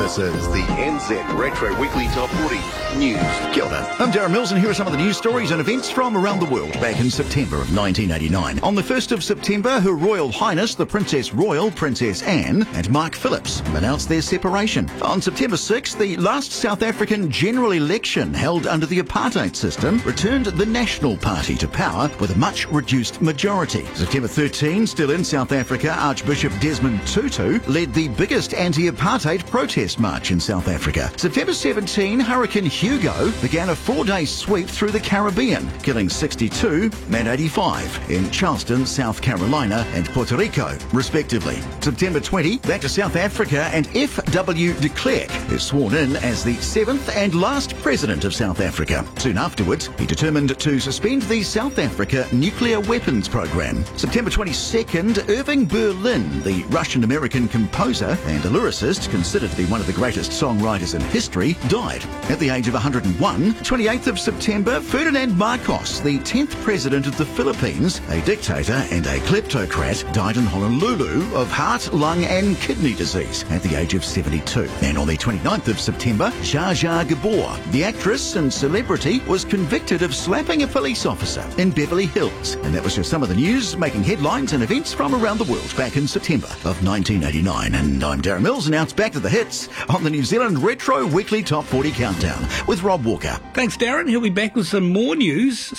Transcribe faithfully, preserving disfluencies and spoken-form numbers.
This is the N Z Retro Weekly Top forty News. Kia ora. I'm Darren Mills, and here are some of the news stories and events from around the world back in September of nineteen eighty-nine. On the first of September, Her Royal Highness the Princess Royal, Princess Anne, and Mark Phillips announced their separation. On September sixth, the last South African general election held under the apartheid system returned the National Party to power with a much reduced majority. September thirteenth, still in South Africa, Archbishop Desmond Tutu led the biggest anti-apartheid protest march in South Africa. September seventeenth, Hurricane Hugo began a four-day sweep through the Caribbean, killing sixty-two and eighty-five in Charleston, South Carolina and Puerto Rico, respectively. September twentieth, back to South Africa, and F W de Klerk is sworn in as the seventh and last president of South Africa. Soon afterwards, he determined to suspend the South Africa nuclear weapons program. September twenty-second, Irving Berlin, the Russian-American composer and a lyricist considered to be one of the greatest songwriters in history, died at the age of one hundred and one. twenty-eighth of September, Ferdinand Marcos, the tenth president of the Philippines, a dictator and a kleptocrat, died in Honolulu of heart, lung and kidney disease at the age of seventy-two. And on the twenty-ninth of September, Zsa Zsa Gabor, the actress and celebrity, was convicted of slapping a police officer in Beverly Hills. And that was just some of the news making headlines and events from around the world back in September of nineteen eighty-nine. And I'm Darren Mills, and now it's back to the hits on the New Zealand Retro Weekly Top forty Countdown with Rob Walker. Thanks, Darren. He'll be back with some more news